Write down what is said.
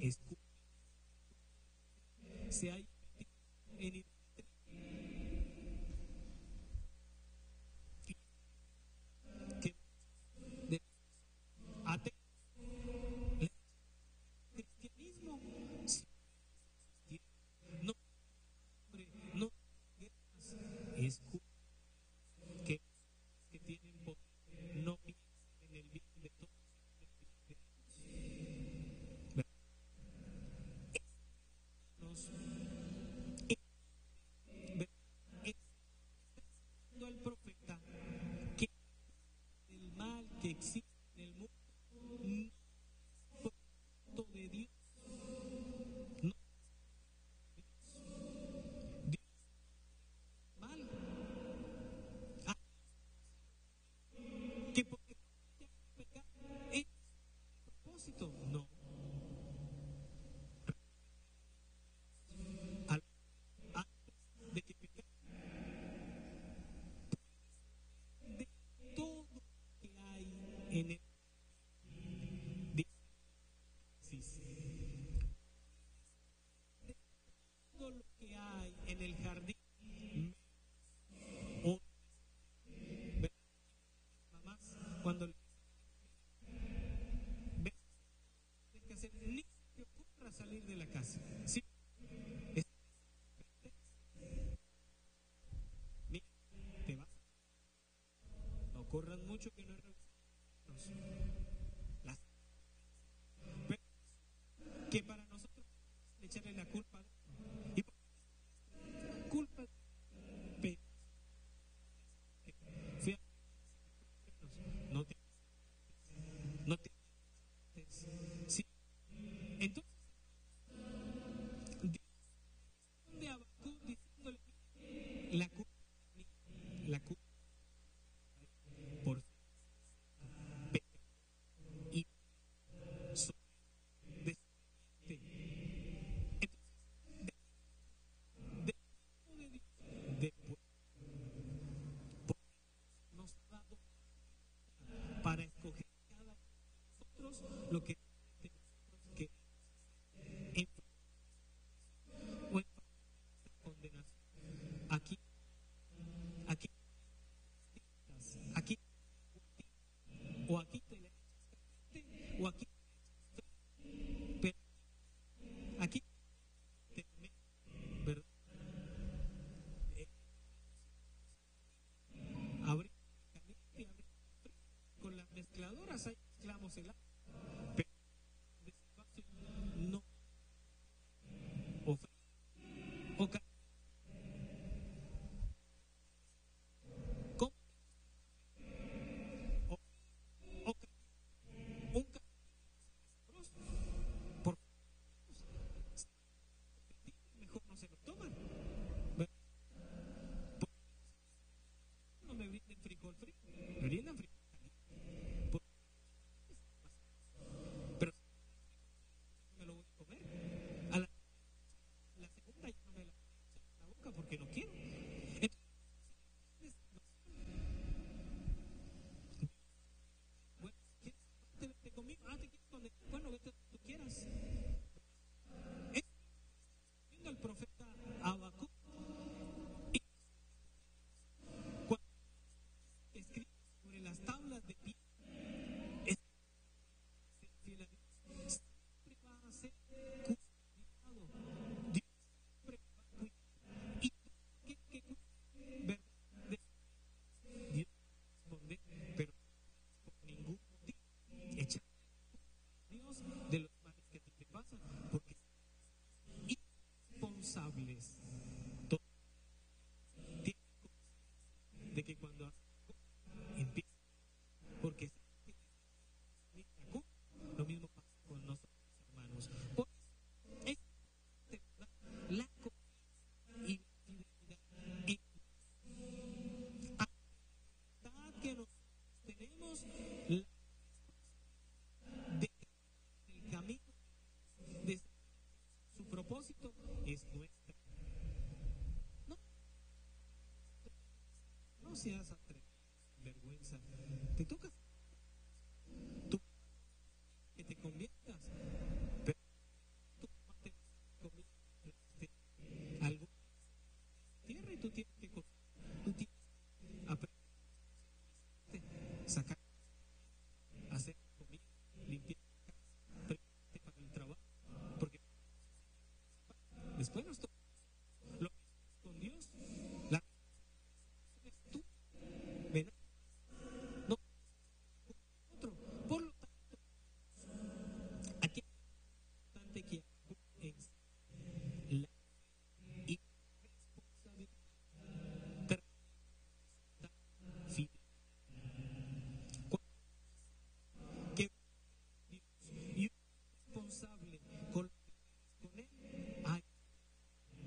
escucha, se hay en que de ateo el cristianismo no no escucha que tienen poder, no piensan en el bien de todos. Al profeta que el mal que existe en el mundo no es producto de Dios, no Dios es mal, que porque pecar es propósito, no. Antes de que pecar, de todo lo que hay en el todo lo que hay en el jardín o mamás cuando ves que hacer ni te ocurra salir de la casa, ¿sí? Mira, te vas, no corran mucho que no es las que para nosotros echarle la culpa y culpa no te no te sí. Entonces Dios de Habacuc diciéndole la culpa por y nos ha dado para escoger cada uno de nosotros lo que que o en condenación aquí aquí o aquí te la o aquí pero aquí te ¿verdad? Abrir caliente y abrir con las mezcladoras ahí mezclamos el agua pero despacio no o o ¿cómo? O, o un por mejor no se lo toman. No me brinden frijol frío, me brindan frijol caliente. Pero me lo voy a comer. A la segunda ya no me la echo en la boca porque no quiero. Entonces, bueno, ¿quieres vete conmigo? ¿Te quieres conectar? Bueno, vete donde tú quieras. Es viendo al profeta Habacuc y cuando escribe sobre las tablas de piedra, es fiel a Dios. Siempre va a ser cuidado. Dios siempre va a cuidar. Y que verdad Dios responde, pero por ningún motivo echa a Dios de los males que te pasan, porque irresponsables de que cuando empieza, porque lo mismo pasa con nosotros, hermanos. Por eso es la confianza y fidelidad en la que nosotros tenemos de el camino de su propósito es nuestra. No seas